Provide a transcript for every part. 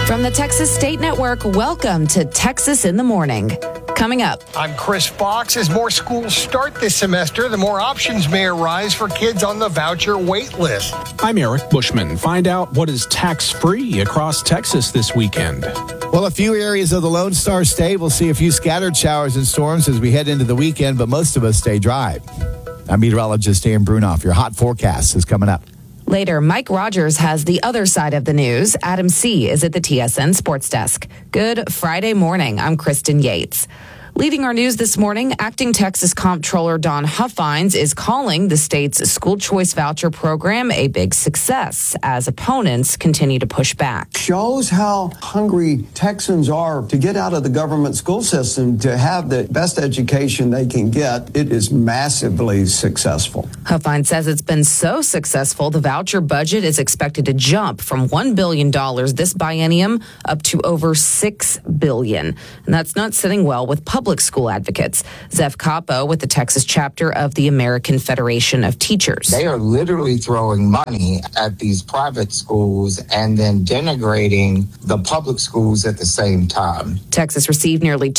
From the Texas State Network, welcome to Texas in the Morning. Coming up. I'm Chris Fox. As more schools start this semester, the more options may arise for kids on the voucher wait list. I'm Eric Bushman. Find out what is tax-free across Texas this weekend. Well, a few areas of the Lone Star State will see a few scattered showers and storms as we head into the weekend, but most of us stay dry. I'm meteorologist Dan Brunoff. Your hot forecast is coming up. Later, Mike Rogers has the other side of the news. Adam C. is at the TSN Sports Desk. Good Friday morning. I'm Kristen Yates. Leading our news this morning, acting Texas Comptroller Don Huffines is calling the state's school choice voucher program a big success as opponents continue to push back. Shows how hungry Texans are to get out of the government school system, to have the best education they can get. It is massively successful. Huffines says it's been so successful, the voucher budget is expected to jump from $1 billion this biennium up to over $6 billion. And that's not sitting well with public school advocates. Zeph Capo with the Texas chapter of the American Federation of Teachers. They are literally throwing money at these private schools and then denigrating the public schools at the same time. Texas received nearly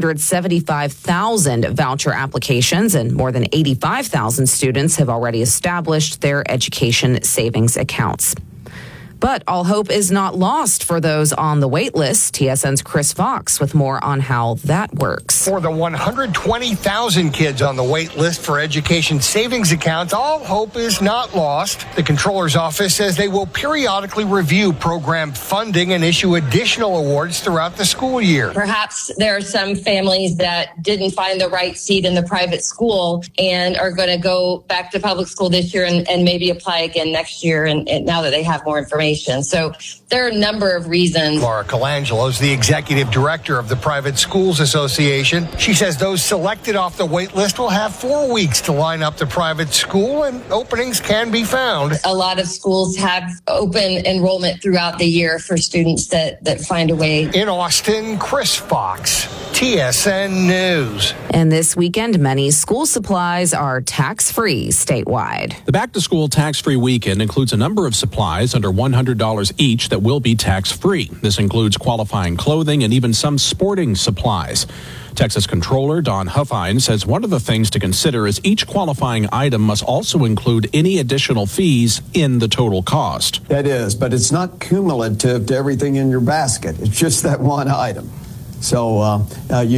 275,000 voucher applications, and more than 85,000 students have already established their education savings accounts. But all hope is not lost for those on the wait list. TSN's Chris Fox with more on how that works. For the 120,000 kids on the wait list for education savings accounts, all hope is not lost. The Comptroller's office says they will periodically review program funding and issue additional awards throughout the school year. Perhaps there are some families that didn't find the right seat in the private school and are going to go back to public school this year and maybe apply again next year, and now that they have more information. So there are a number of reasons. Laura Colangelo is the executive director of the Private Schools Association. She says those selected off the wait list will have 4 weeks to line up the private school, and openings can be found. A lot of schools have open enrollment throughout the year for students that find a way. In Austin, Chris Fox, TSN News. And this weekend, many school supplies are tax-free statewide. The back-to-school tax-free weekend includes a number of supplies under $100 each that will be tax-free. This includes qualifying clothing and even some sporting supplies. Texas Comptroller Don Huffines says one of the things to consider is each qualifying item must also include any additional fees in the total cost. That is, but it's not cumulative to everything in your basket. It's just that one item. So, you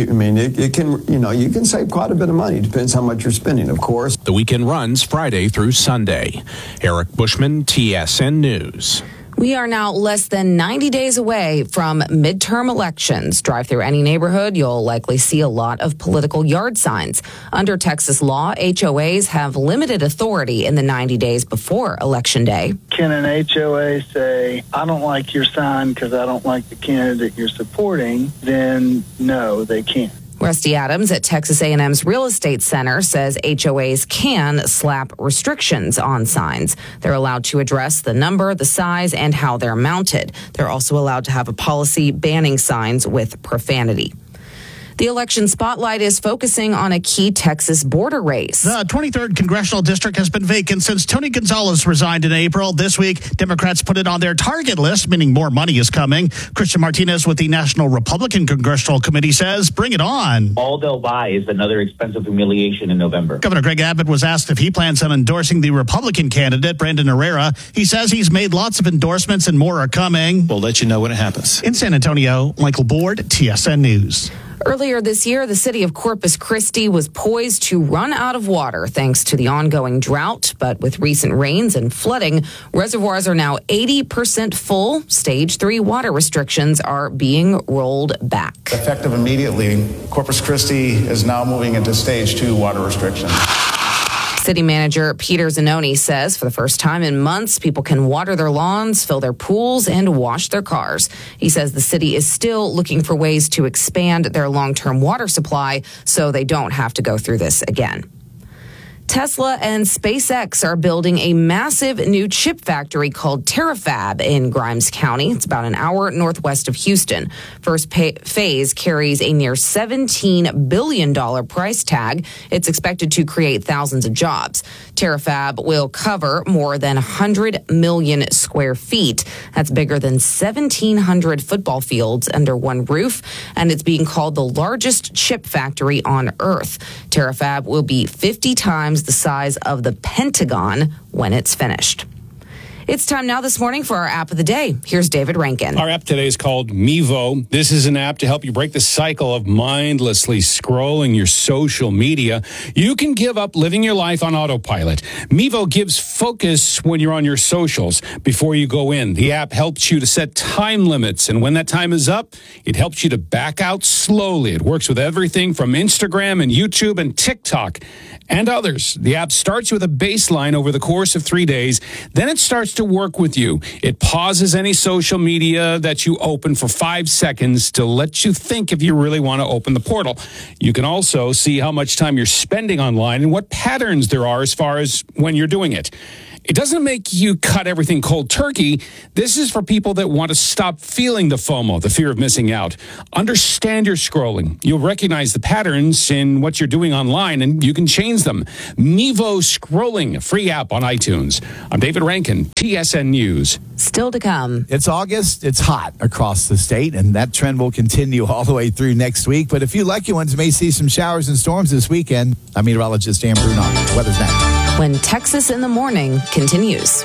can save quite a bit of money. Depends how much you're spending, of course. The weekend runs Friday through Sunday. Eric Bushman, TSN News. We are now less than 90 days away from midterm elections. Drive through any neighborhood, you'll likely see a lot of political yard signs. Under Texas law, HOAs have limited authority in the 90 days before Election Day. Can an HOA say, I don't like your sign because I don't like the candidate you're supporting? Then no, they can't. Rusty Adams at Texas A&M's Real Estate Center says HOAs can slap restrictions on signs. They're allowed to address the number, the size, and how they're mounted. They're also allowed to have a policy banning signs with profanity. The election spotlight is focusing on a key Texas border race. The 23rd Congressional District has been vacant since Tony Gonzalez resigned in April. This week, Democrats put it on their target list, meaning more money is coming. Christian Martinez with the National Republican Congressional Committee says, bring it on. All they'll buy is another expensive humiliation in November. Governor Greg Abbott was asked if he plans on endorsing the Republican candidate, Brandon Herrera. He says he's made lots of endorsements and more are coming. We'll let you know when it happens. In San Antonio, Michael Board, TSN News. Earlier this year, the city of Corpus Christi was poised to run out of water thanks to the ongoing drought. But with recent rains and flooding, reservoirs are now 80% full. Stage 3 water restrictions are being rolled back. Effective immediately, Corpus Christi is now moving into Stage 2 water restrictions. City Manager Peter Zanoni says for the first time in months, people can water their lawns, fill their pools, and wash their cars. He says the city is still looking for ways to expand their long-term water supply so they don't have to go through this again. Tesla and SpaceX are building a massive new chip factory called Terafab in Grimes County. It's about an hour northwest of Houston. First phase carries a near $17 billion price tag. It's expected to create thousands of jobs. Terafab will cover more than 100 million square feet. That's bigger than 1,700 football fields under one roof, and it's being called the largest chip factory on Earth. Terafab will be 50 times the size of the Pentagon when it's finished. It's time now this morning for our app of the day. Here's David Rankin. Our app today is called Mevo. This is an app to help you break the cycle of mindlessly scrolling your social media. You can give up living your life on autopilot. Mevo gives focus when you're on your socials before you go in. The app helps you to set time limits, and when that time is up, it helps you to back out slowly. It works with everything from Instagram and YouTube and TikTok and others. The app starts with a baseline over the course of 3 days. Then it starts to work with you. It pauses any social media that you open for 5 seconds to let you think if you really want to open the portal. You can also see how much time you're spending online and what patterns there are as far as when you're doing it. It doesn't make you cut everything cold turkey. This is for people that want to stop feeling the FOMO, the fear of missing out. Understand your scrolling. You'll recognize the patterns in what you're doing online, and you can change them. Mevo Scrolling, a free app on iTunes. I'm David Rankin, TSN News. Still to come. It's August. It's hot across the state, and that trend will continue all the way through next week. But a few lucky ones may see some showers and storms this weekend. I'm meteorologist Dan Bruno. Weather's next. When Texas in the Morning continues.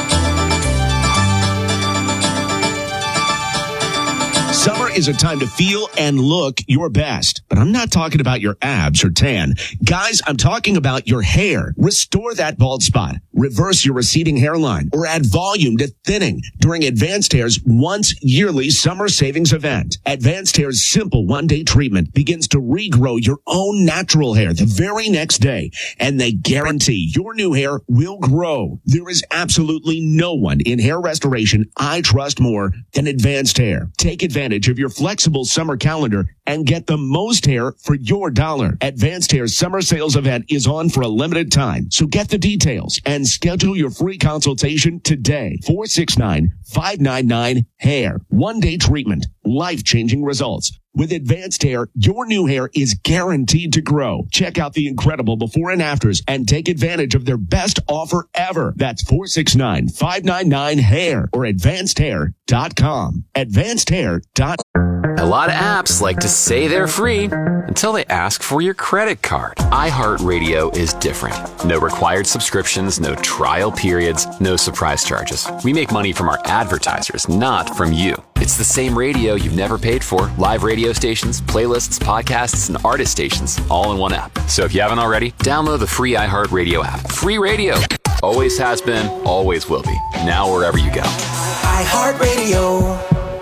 Summer is a time to feel and look your best. But I'm not talking about your abs or tan. Guys, I'm talking about your hair. Restore that bald spot. Reverse your receding hairline or add volume to thinning during Advanced Hair's once yearly summer savings event. Advanced Hair's simple one-day treatment begins to regrow your own natural hair the very next day. And they guarantee your new hair will grow. There is absolutely no one in hair restoration I trust more than Advanced Hair. Take advantage of your flexible summer calendar and get the most hair for your dollar. Advanced Hair's summer sales event is on for a limited time. So get the details and schedule your free consultation today. 469-599-HAIR. One-day treatment. Life-changing results. With Advanced Hair, your new hair is guaranteed to grow. Check out the incredible before and afters and take advantage of their best offer ever. That's 469-599-HAIR or advancedhair.com. Advancedhair.com. A lot of apps like to say they're free until they ask for your credit card. iHeartRadio is different. No required subscriptions, no trial periods, no surprise charges. We make money from our advertisers, not from you. It's the same radio you've never paid for. Live radio stations, playlists, podcasts, and artist stations all in one app. So if you haven't already, download the free iHeartRadio app. Free radio. Always has been, always will be. Now wherever you go. iHeartRadio.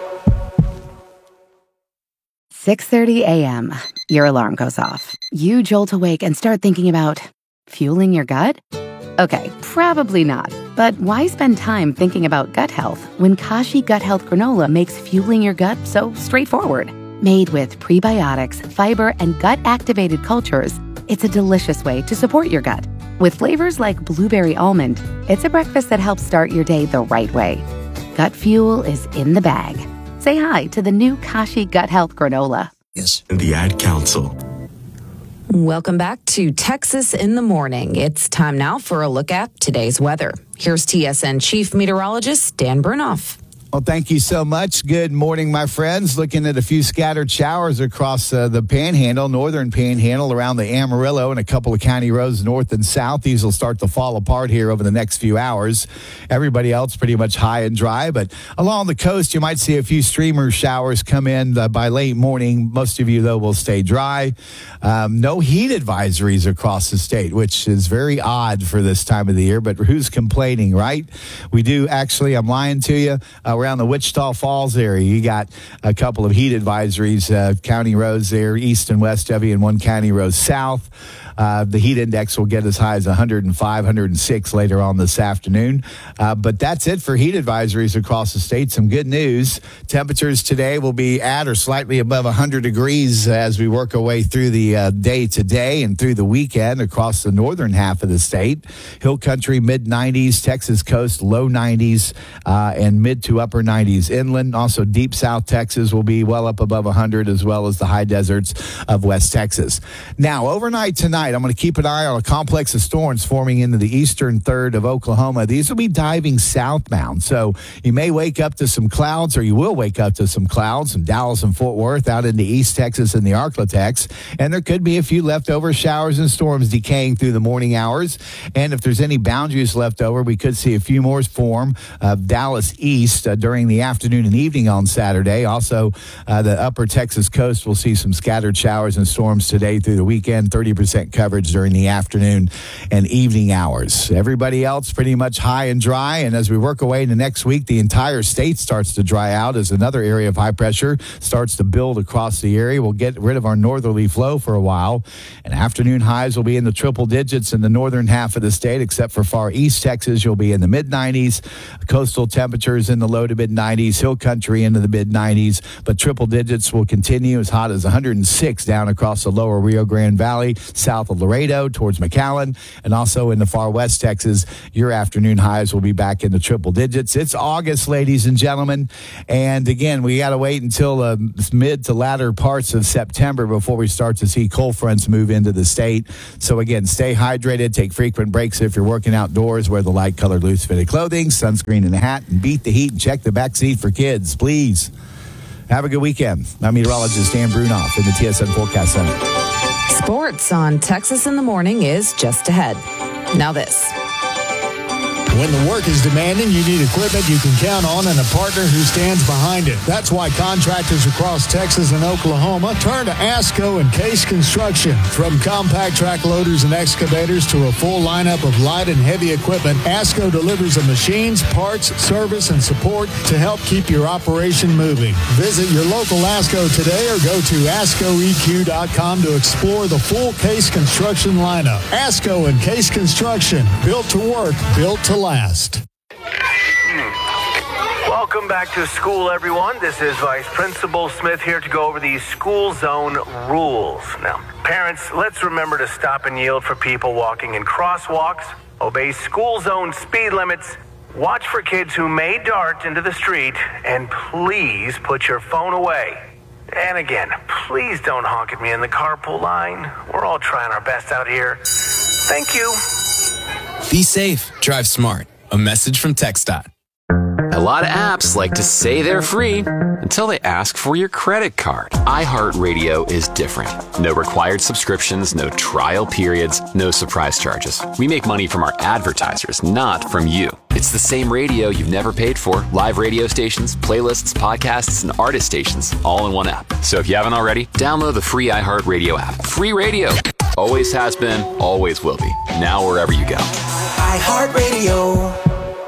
6:30 a.m. Your alarm goes off. You jolt awake and start thinking about fueling your gut? Okay, probably not. But why spend time thinking about gut health when Kashi Gut Health Granola makes fueling your gut so straightforward? Made with prebiotics, fiber, and gut-activated cultures, it's a delicious way to support your gut. With flavors like blueberry almond, it's a breakfast that helps start your day the right way. Gut fuel is in the bag. Say hi to the new Kashi Gut Health Granola. Yes, and the Ad Council. Welcome back to Texas in the Morning. It's time now for a look at today's weather. Here's TSN Chief Meteorologist Dan Brunoff. Well, thank you so much. Good morning, my friends. Looking at a few scattered showers across the Panhandle, northern Panhandle, around the Amarillo and a couple of county roads north and south. These will start to fall apart here over the next few hours. Everybody else pretty much high and dry, but along the coast, you might see a few streamer showers come in by late morning. Most of you, though, will stay dry. No heat advisories across the state, which is very odd for this time of the year, but who's complaining, right? We do actually, I'm lying to you, we're around the Wichita Falls area, you got a couple of heat advisories, county roads there, east and west of you, and one county road south. The heat index will get as high as 105, 106 later on this afternoon. But that's it for heat advisories across the state. Some good news. Temperatures today will be at or slightly above 100 degrees as we work our way through the day today and through the weekend across the northern half of the state. Hill country, mid-90s. Texas coast, low 90s and mid to upper 90s inland. Also, deep south Texas will be well up above 100, as well as the high deserts of West Texas. Now, overnight tonight, I'm going to keep an eye on a complex of storms forming into the eastern third of Oklahoma. These will be diving southbound. So you may wake up to some clouds, or you will wake up to some clouds in Dallas and Fort Worth, out into East Texas and the Arklatex. And there could be a few leftover showers and storms decaying through the morning hours. And if there's any boundaries left over, we could see a few more form of Dallas east during the afternoon and evening on Saturday. Also, the upper Texas coast will see some scattered showers and storms today through the weekend, 30% coverage during the afternoon and evening hours. Everybody else pretty much high and dry, and as we work away into next week, the entire state starts to dry out as another area of high pressure starts to build across the area. We'll get rid of our northerly flow for a while, and afternoon highs will be in the triple digits in the northern half of the state, except for far east Texas. You'll be in the mid-90s, coastal temperatures in the low to mid-90s, hill country into the mid-90s, but triple digits will continue as hot as 106 down across the lower Rio Grande Valley, south of Laredo towards McAllen, and also in the far west Texas, your afternoon highs will be back in the triple digits. It's August, ladies and gentlemen, and again, we got to wait until mid to latter parts of September before we start to see cold fronts move into the state. So again, stay hydrated, take frequent breaks if you're working outdoors, wear the light colored loose fitted clothing, sunscreen and a hat, and beat the heat and check the back seat for kids, please. Have a good weekend. I'm meteorologist Dan Brunoff in the TSN Forecast Center. Sports on Texas in the Morning is just ahead. Now this. When the work is demanding, you need equipment you can count on and a partner who stands behind it. That's why contractors across Texas and Oklahoma turn to ASCO and Case Construction. From compact track loaders and excavators to a full lineup of light and heavy equipment, ASCO delivers the machines, parts, service, and support to help keep your operation moving. Visit your local ASCO today or go to ASCOEQ.com to explore the full Case Construction lineup. ASCO and Case Construction, built to work, built to last. Welcome back to school, everyone. This is Vice Principal Smith here to go over the school zone rules. Now, parents, let's remember to stop and yield for people walking in crosswalks, obey school zone speed limits, watch for kids who may dart into the street, and please put your phone away. And again, please don't honk at me in the carpool line. We're all trying our best out here. Thank you. Be safe, drive smart. A message from TxDOT. A lot of apps like to say they're free until they ask for your credit card. iHeartRadio is different. No required subscriptions, no trial periods, no surprise charges. We make money from our advertisers, not from you. It's the same radio you've never paid for. Live radio stations, playlists, podcasts, and artist stations, all in one app. So if you haven't already, download the free iHeartRadio app. Free radio. Always has been, always will be. Now wherever you go. iHeartRadio.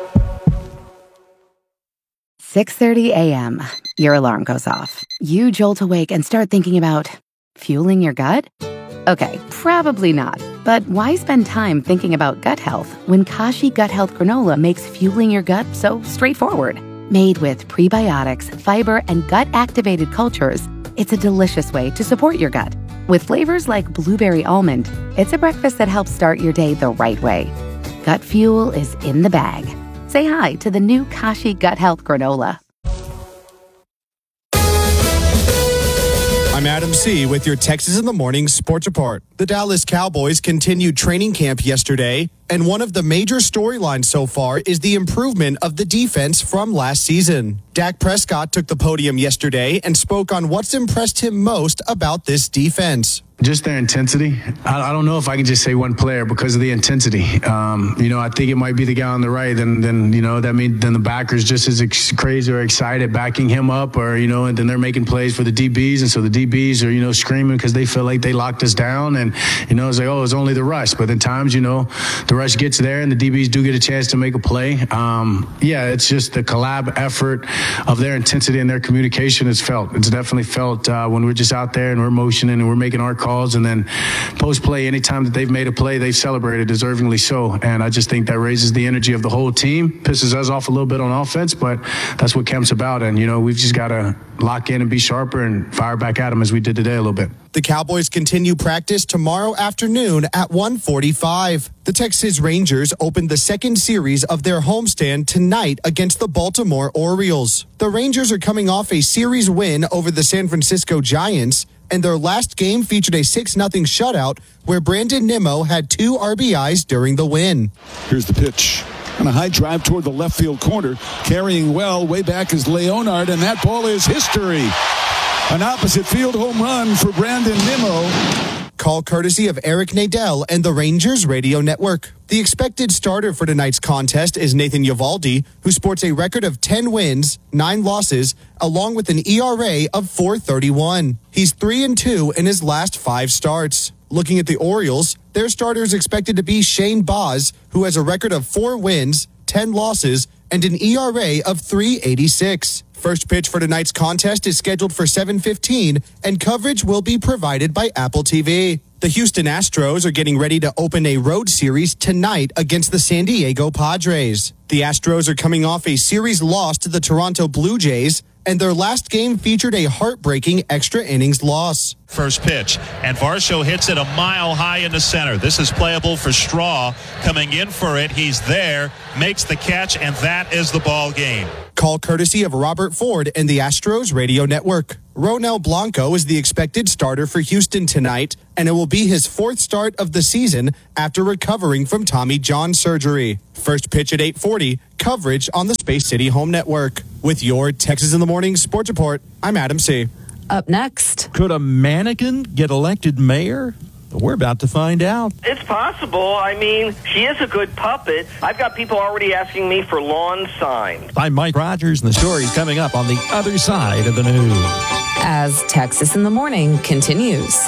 6:30 a.m. Your alarm goes off. You jolt awake and start thinking about fueling your gut? Okay, probably not. But why spend time thinking about gut health when Kashi Gut Health Granola makes fueling your gut so straightforward? Made with prebiotics, fiber, and gut-activated cultures, it's a delicious way to support your gut. With flavors like blueberry almond, it's a breakfast that helps start your day the right way. Gut fuel is in the bag. Say hi to the new Kashi Gut Health Granola. I'm Adam C. with your Texas in the Morning Sports Report. The Dallas Cowboys continued training camp yesterday, and one of the major storylines so far is the improvement of the defense from last season. Dak Prescott took the podium yesterday and spoke on what's impressed him most about this defense. Just their intensity. I don't know if I can just say one player because of the intensity. I think it might be the guy on the right. Then the backers just as crazy or excited backing him up, and then they're making plays for the DBs, and so the DBs are screaming because they feel like they locked us down, and it's like, it's only the rush. But at times, the rush gets there, and the DBs do get a chance to make a play. It's just the collab effort of their intensity and their communication is felt. It's definitely felt when we're just out there and we're motioning and we're making our calls, and then post-play, anytime that they've made a play, they've celebrated deservingly so. And I just think that raises the energy of the whole team, pisses us off a little bit on offense, but that's what camp's about. And, we've just got to lock in and be sharper and fire back at them as we did today a little bit. The Cowboys continue practice tomorrow afternoon at 1:45. The Texas Rangers opened the second series of their homestand tonight against the Baltimore Orioles. The Rangers are coming off a series win over the San Francisco Giants, and their last game featured a 6-0 shutout where Brandon Nimmo had 2 RBIs during the win. Here's the pitch. And a high drive toward the left field corner. Carrying well, way back is Leonard, and that ball is history. An opposite field home run for Brandon Nimmo. Call courtesy of Eric Nadel and the Rangers Radio Network. The expected starter for tonight's contest is Nathan Eovaldi, who sports a record of 10 wins, 9 losses, along with an ERA of .431. He's 3-2 in his last 5 starts. Looking at the Orioles, their starter is expected to be Shane Baz, who has a record of 4 wins, 10 losses, and an ERA of .386. First pitch for tonight's contest is scheduled for 7:15, and coverage will be provided by Apple TV. The Houston Astros are getting ready to open a road series tonight against the San Diego Padres. The Astros are coming off a series loss to the Toronto Blue Jays, and their last game featured a heartbreaking extra innings loss. First pitch, and Varsho hits it a mile high into center. This is playable for Straw. Coming in for it, he's there, makes the catch, and that is the ball game. Call courtesy of Robert Ford and the Astros Radio Network. Ronel Blanco is the expected starter for Houston tonight, and it will be his 4th start of the season after recovering from Tommy John surgery. First pitch at 8:40, coverage on the Space City Home Network. With your Texas in the Morning Sports Report, I'm Adam C. Up next. Could a mannequin get elected mayor? We're about to find out. It's possible. I mean, she is a good puppet. I've got people already asking me for lawn signs. I'm Mike Rogers, and the story's coming up on the other side of the news. As Texas in the Morning continues.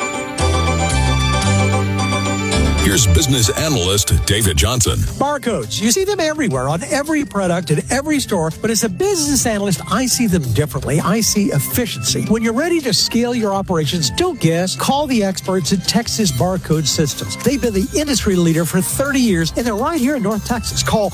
Here's business analyst David Johnson. Barcodes. You see them everywhere on every product in every store, but as a business analyst, I see them differently. I see efficiency. When you're ready to scale your operations, don't guess. Call the experts at Texas Barcode Systems. They've been the industry leader for 30 years, and they're right here in North Texas. Call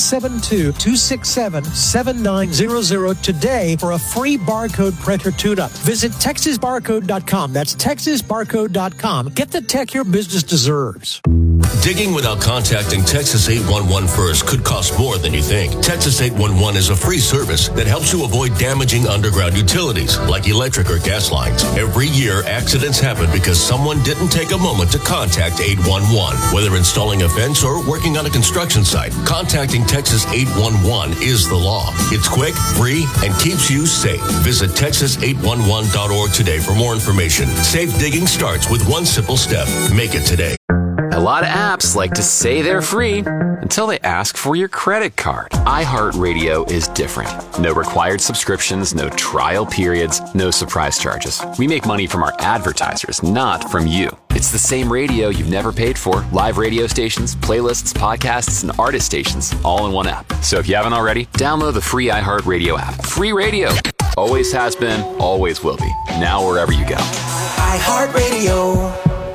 972-267-7900 today for a free barcode printer tune-up. Visit TexasBarcode.com. That's TexasBarcode.com. Get the tech your business deserves. Digging without contacting Texas 811 first could cost more than you think. Texas 811 is a free service that helps you avoid damaging underground utilities like electric or gas lines. Every year, accidents happen because someone didn't take a moment to contact 811. Whether installing a fence or working on a construction site, contacting Texas 811 is the law. It's quick, free, and keeps you safe. Visit Texas811.org today for more information. Safe digging starts with one simple step. Make it today. A lot of apps like to say they're free until they ask for your credit card. iHeartRadio is different. No required subscriptions, no trial periods, no surprise charges. We make money from our advertisers, not from you. It's the same radio you've never paid for. Live radio stations, playlists, podcasts, and artist stations, all in one app. So if you haven't already, download the free iHeartRadio app. Free radio. Always has been, always will be. Now wherever you go. iHeartRadio.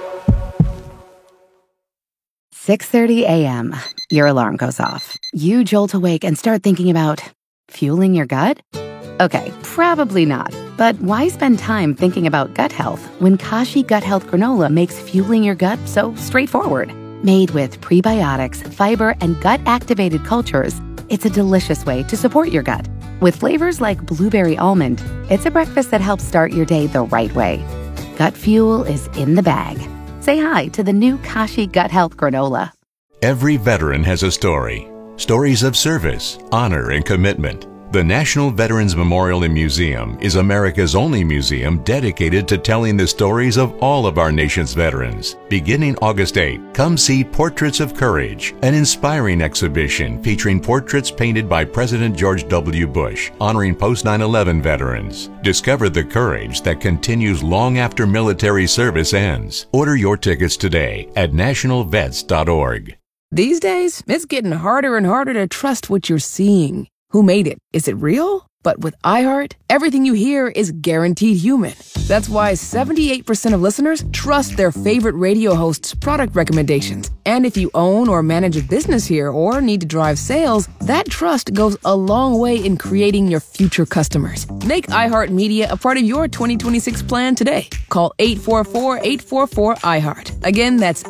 6:30 a.m. Your alarm goes off. You jolt awake and start thinking about fueling your gut? Okay, probably not. But why spend time thinking about gut health when Kashi Gut Health Granola makes fueling your gut so straightforward? Made with prebiotics, fiber, and gut-activated cultures, it's a delicious way to support your gut. With flavors like blueberry almond, it's a breakfast that helps start your day the right way. Gut fuel is in the bag. Say hi to the new Kashi Gut Health Granola. Every veteran has a story. Stories of service, honor, and commitment. The National Veterans Memorial and Museum is America's only museum dedicated to telling the stories of all of our nation's veterans. Beginning August 8, come see Portraits of Courage, an inspiring exhibition featuring portraits painted by President George W. Bush, honoring post-9/11 veterans. Discover the courage that continues long after military service ends. Order your tickets today at nationalvets.org. These days, it's getting harder and harder to trust what you're seeing. Who made it? Is it real? But with iHeart, everything you hear is guaranteed human. That's why 78% of listeners trust their favorite radio host's product recommendations. And if you own or manage a business here or need to drive sales, that trust goes a long way in creating your future customers. Make iHeartMedia a part of your 2026 plan today. Call 844-844-iHeart. Again, that's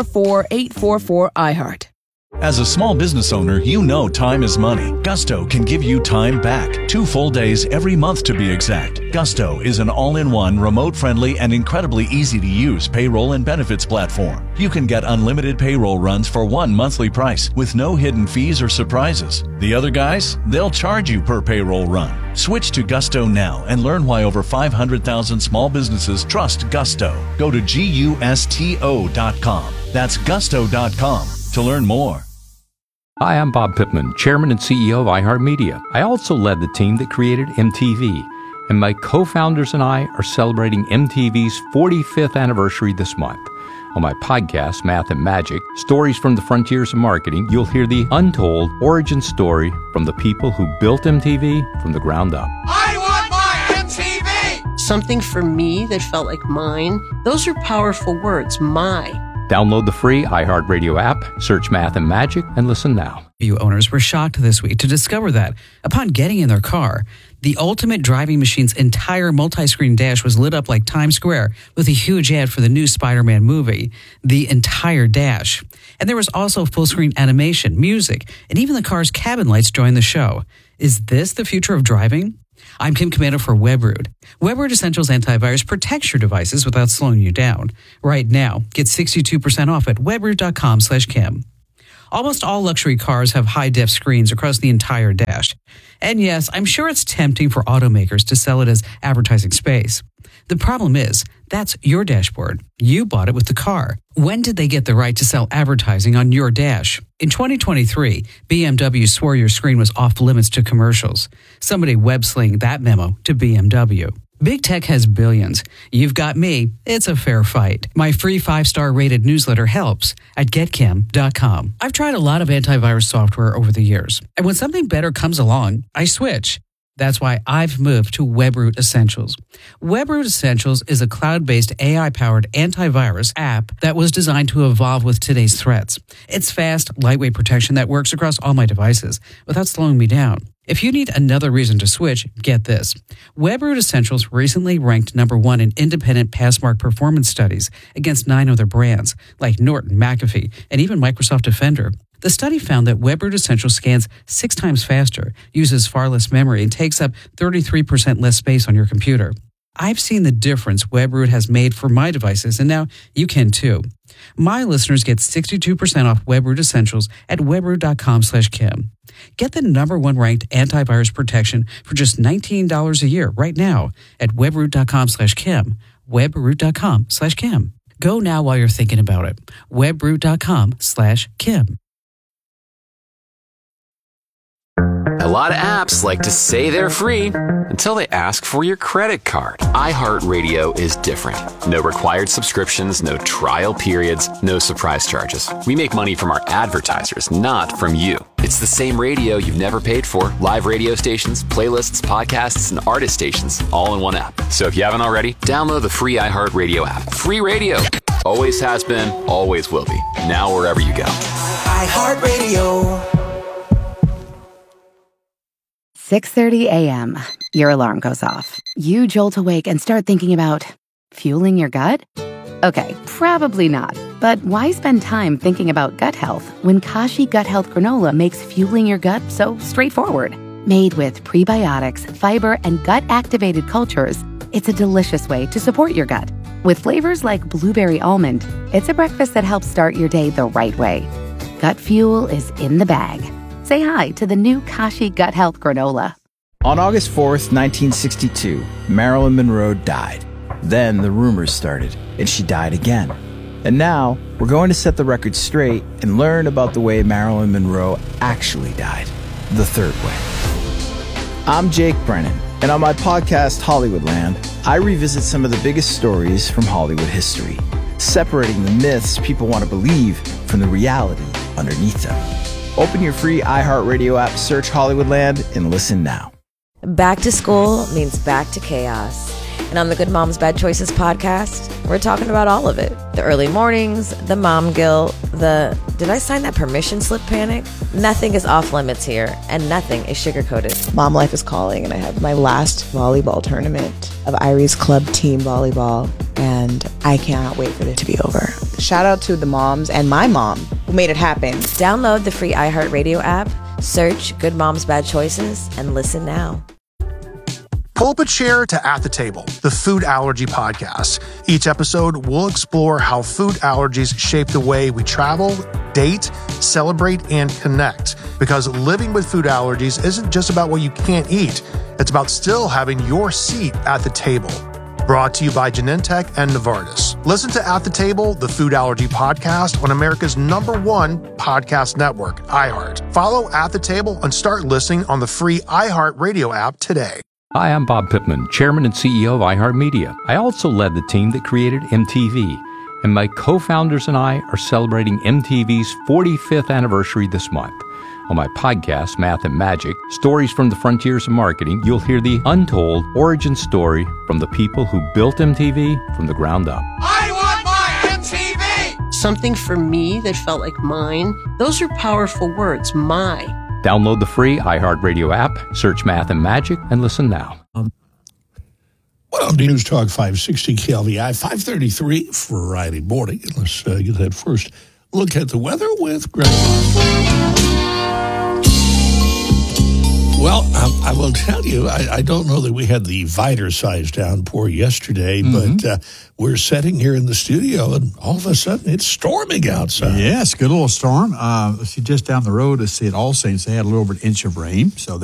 844-844-iHeart. As a small business owner, you know time is money. Gusto can give you time back. 2 full days every month to be exact. Gusto is an all-in-one, remote-friendly, and incredibly easy-to-use payroll and benefits platform. You can get unlimited payroll runs for one monthly price with no hidden fees or surprises. The other guys, they'll charge you per payroll run. Switch to Gusto now and learn why over 500,000 small businesses trust Gusto. Go to GUSTO.com. That's Gusto.com to learn more. Hi, I'm Bob Pittman, Chairman and CEO of iHeartMedia. I also led the team that created MTV, and my co-founders and I are celebrating MTV's 45th anniversary this month. On my podcast, Math and Magic, Stories from the Frontiers of Marketing, you'll hear the untold origin story from the people who built MTV from the ground up. I want my MTV! Something for me that felt like mine. Those are powerful words, my. Download the free iHeartRadio app, search Math and Magic, and listen now. Owners were shocked this week to discover that, upon getting in their car, the Ultimate Driving Machine's entire multi-screen dash was lit up like Times Square with a huge ad for the new Spider-Man movie. The entire dash. And there was also full-screen animation, music, and even the car's cabin lights joined the show. Is this the future of driving? I'm Kim Commando for WebRoot. WebRoot Essentials Antivirus protects your devices without slowing you down. Right now, get 62% off at webroot.com/Kim. Almost all luxury cars have high-def screens across the entire dash. And yes, I'm sure it's tempting for automakers to sell it as advertising space. The problem is, that's your dashboard. You bought it with the car. When did they get the right to sell advertising on your dash? In 2023, BMW swore your screen was off limits to commercials. Somebody web-slinged that memo to BMW. Big Tech has billions. You've got me. It's a fair fight. My free 5-star rated newsletter helps at getkim.com. I've tried a lot of antivirus software over the years, and when something better comes along, I switch. That's why I've moved to WebRoot Essentials. WebRoot Essentials is a cloud-based AI-powered antivirus app that was designed to evolve with today's threats. It's fast, lightweight protection that works across all my devices without slowing me down. If you need another reason to switch, get this. WebRoot Essentials recently ranked #1 in independent Passmark performance studies against 9 other brands like Norton, McAfee, and even Microsoft Defender. The study found that WebRoot Essentials scans 6 times faster, uses far less memory, and takes up 33% less space on your computer. I've seen the difference WebRoot has made for my devices, and now you can too. My listeners get 62% off WebRoot Essentials at webroot.com/Kim. Get the #1 ranked antivirus protection for just $19 a year right now at webroot.com/Kim. webroot.com/Kim. Go now while you're thinking about it. webroot.com/Kim. A lot of apps like to say they're free until they ask for your credit card. iHeartRadio is different. No required subscriptions, no trial periods, no surprise charges. We make money from our advertisers, not from you. It's the same radio you've never paid for. Live radio stations, playlists, podcasts, and artist stations all in one app. So if you haven't already, download the free iHeartRadio app. Free radio. Always has been, always will be. Now wherever you go. iHeartRadio. 6:30 a.m. Your alarm goes off. You jolt awake and start thinking about fueling your gut? Okay, probably not. But why spend time thinking about gut health when Kashi Gut Health Granola makes fueling your gut so straightforward? Made with prebiotics, fiber, and gut-activated cultures, it's a delicious way to support your gut. With flavors like blueberry almond, it's a breakfast that helps start your day the right way. Gut fuel is in the bag. Say hi to the new Kashi Gut Health Granola. On August 4th, 1962, Marilyn Monroe died. Then the rumors started, and she died again. And now, we're going to set the record straight and learn about the way Marilyn Monroe actually died, the third way. I'm Jake Brennan, and on my podcast, Hollywoodland, I revisit some of the biggest stories from Hollywood history, separating the myths people want to believe from the reality underneath them. Open your free iHeartRadio app, search Hollywoodland, and listen now. Back to school means back to chaos. And on the Good Moms Bad Choices podcast, we're talking about all of it. The early mornings, the mom guilt, the did I sign that permission slip panic? Nothing is off limits here, and nothing is sugar-coated. Mom life is calling, and I have my last volleyball tournament of Irie's club team volleyball, and I cannot wait for it to be over. Shout out to the moms and my mom who made it happen. Download the free iHeartRadio app, search Good Moms Bad Choices, and listen now. Pull up a chair to At the Table, the food allergy podcast. Each episode, we'll explore how food allergies shape the way we travel, date, celebrate, and connect. Because living with food allergies isn't just about what you can't eat. It's about still having your seat at the table. Brought to you by Genentech and Novartis. Listen to At the Table, the food allergy podcast on America's #1 podcast network, iHeart. Follow At the Table and start listening on the free iHeartRadio app today. Hi, I'm Bob Pittman, Chairman and CEO of iHeartMedia. I also led the team that created MTV, and my co-founders and I are celebrating MTV's 45th anniversary this month. On my podcast, Math and Magic, Stories from the Frontiers of Marketing, you'll hear the untold origin story from the people who built MTV from the ground up. I want my MTV! Something for me that felt like mine. Those are powerful words, my. Download the free iHeartRadio app, search Math and Magic, and listen now. Well, News Talk 560 KLVI, 5:33 Friday morning. Let's get that first look at the weather with Greg. Well, I will tell you, I don't know that we had the Viter-sized downpour yesterday, but we're sitting here in the studio, and all of a sudden, it's storming outside. Yes, good little storm. See, just down the road, I see at All Saints, they had a little over an inch of rain, so